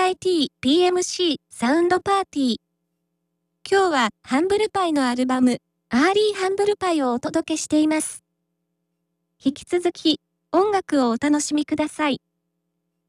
PIT PMC サウンドパーティー。今日はハンブルパイのアルバム、アーリーハンブルパイをお届けしています。引き続き、音楽をお楽しみください。